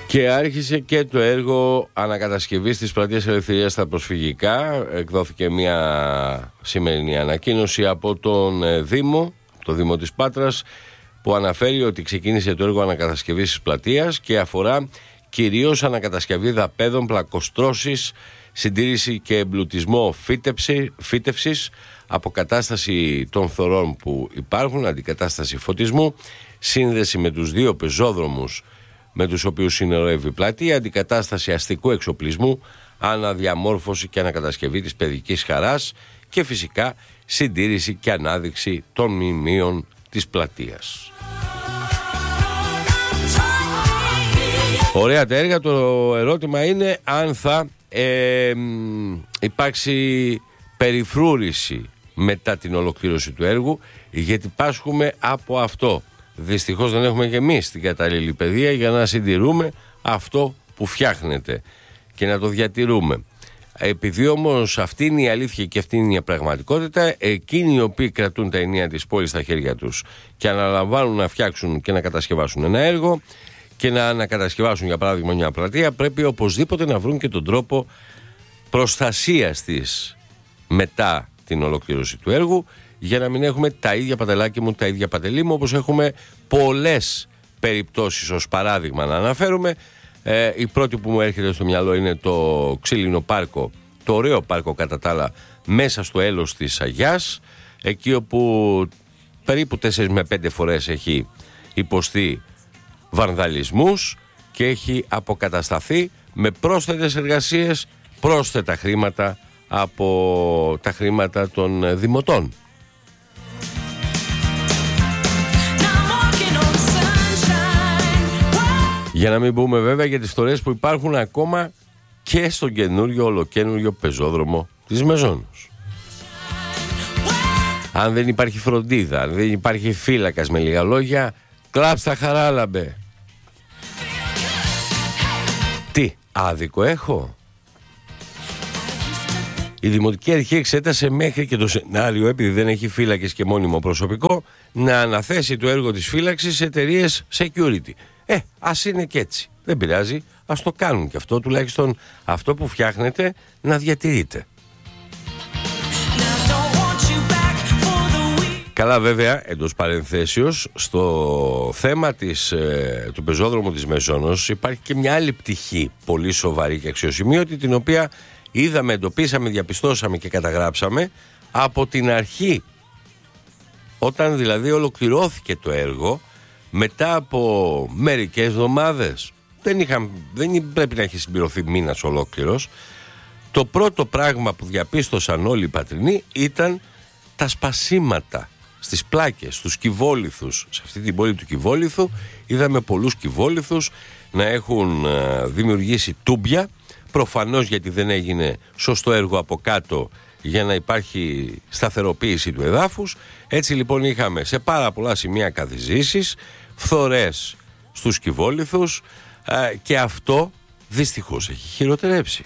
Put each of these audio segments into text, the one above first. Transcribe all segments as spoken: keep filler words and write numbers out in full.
Και άρχισε και το έργο ανακατασκευής της Πλατείας Ελευθερίας στα προσφυγικά. Εκδόθηκε μια σημερινή ανακοίνωση από τον Δήμο, το Δήμο της Πάτρας, που αναφέρει ότι ξεκίνησε το έργο ανακατασκευής της πλατείας και αφορά κυρίως ανακατασκευή δαπέδων, πλακοστρώσεις, συντήρηση και εμπλουτισμό φύτευση, φύτευσης, αποκατάσταση των θωρών που υπάρχουν, αντικατάσταση φωτισμού, σύνδεση με τους δύο πεζόδρομους με τους οποίους συνορεύει η πλατεία, αντικατάσταση αστικού εξοπλισμού, αναδιαμόρφωση και ανακατασκευή της παιδικής χαράς και φυσικά συντήρηση και ανάδειξη των μνημείων της πλατείας. Ωραία τα έργα, το ερώτημα είναι αν θα ε, υπάρξει περιφρούρηση μετά την ολοκλήρωση του έργου, γιατί πάσχουμε από αυτό. Δυστυχώς δεν έχουμε και εμείς την κατάλληλη παιδεία για να συντηρούμε αυτό που φτιάχνεται και να το διατηρούμε. Επειδή όμως αυτή είναι η αλήθεια και αυτή είναι η πραγματικότητα, εκείνοι οι οποίοι κρατούν τα ενία της πόλης στα χέρια τους και αναλαμβάνουν να φτιάξουν και να κατασκευάσουν ένα έργο και να ανακατασκευάσουν για παράδειγμα μια πλατεία, πρέπει οπωσδήποτε να βρουν και τον τρόπο προστασίας της μετά την ολοκλήρωση του έργου, για να μην έχουμε τα ίδια πατελάκια μου, τα ίδια πατελή μου, όπως έχουμε πολλές περιπτώσεις ως παράδειγμα να αναφέρουμε. Ε, η πρώτη που μου έρχεται στο μυαλό είναι το ξύλινο πάρκο, το ωραίο πάρκο κατά τα άλλα, μέσα στο έλος της Αγιάς, εκεί όπου περίπου τέσσερις με πέντε φορές έχει υποστεί βανδαλισμούς και έχει αποκατασταθεί με πρόσθετες εργασίες, πρόσθετα χρήματα από τα χρήματα των δημοτών. Για να μην πούμε βέβαια για τις ιστορίες που υπάρχουν ακόμα και στον καινούριο, ολοκαινούριο πεζόδρομο της Μεζόνος. Αν δεν υπάρχει φροντίδα, αν δεν υπάρχει φύλακας, με λίγα λόγια, κλάψτα χαράλαμπε. Τι άδικο έχω? Η Δημοτική Αρχή εξέτασε μέχρι και το σενάριο, επειδή δεν έχει φύλακες και μόνιμο προσωπικό, να αναθέσει το έργο της φύλαξης σε εταιρείες security. Ε, ας είναι και έτσι. Δεν πειράζει, ας το κάνουν και αυτό, τουλάχιστον αυτό που φτιάχνετε να διατηρείτε. Καλά βέβαια, εντός παρενθέσεως, στο θέμα της, ε, του πεζόδρομου της Μεζόνος υπάρχει και μια άλλη πτυχή πολύ σοβαρή και αξιοσημείωτη, την οποία είδαμε, εντοπίσαμε, διαπιστώσαμε και καταγράψαμε από την αρχή. Όταν δηλαδή ολοκληρώθηκε το έργο, μετά από μερικές εβδομάδες, δεν, είχαν, δεν πρέπει να έχει συμπληρωθεί μήνας ολόκληρος, το πρώτο πράγμα που διαπίστωσαν όλοι οι πατρινοί ήταν τα σπασίματα στις πλάκες, στους κυβόλιθους. Σε αυτή την πόλη του Κυβόλιθου είδαμε πολλούς κυβόλιθους να έχουν δημιουργήσει τούμπια, προφανώς γιατί δεν έγινε σωστό έργο από κάτω για να υπάρχει σταθεροποίηση του εδάφους. Έτσι λοιπόν είχαμε σε πάρα πολλά σημεία καθιζήσεις, φθορές στους κυβόλιθους, και αυτό δυστυχώς έχει χειροτερέψει.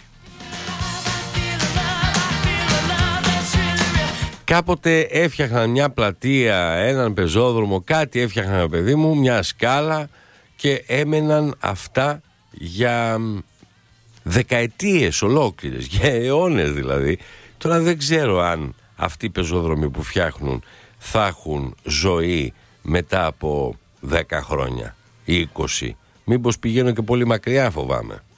Κάποτε έφτιαχναν μια πλατεία, έναν πεζόδρομο, κάτι έφτιαχναν, παιδί μου, μια σκάλα, και έμεναν αυτά για δεκαετίες ολόκληρες, για αιώνες δηλαδή. Τώρα δεν ξέρω αν αυτοί οι πεζόδρομοι που φτιάχνουν θα έχουν ζωή μετά από δέκα χρόνια ή είκοσι. Μήπως πηγαίνω και πολύ μακριά, φοβάμαι.